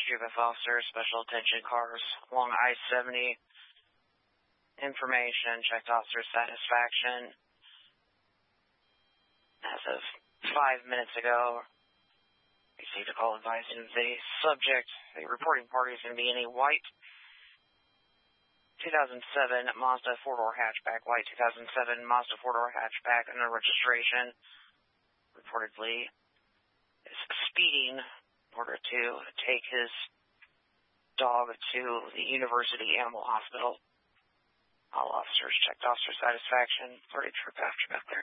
Jubith officer, special attention cars along I-70. Information, checked officer satisfaction. As of 5 minutes ago, received a call advising the subject, the reporting party is going to be in a white 2007 Mazda 4-door hatchback, white 2007 Mazda 4-door hatchback under registration. Reportedly is speeding in order to take his dog to the University Animal Hospital. All officers checked officer satisfaction. 30 trip after back there.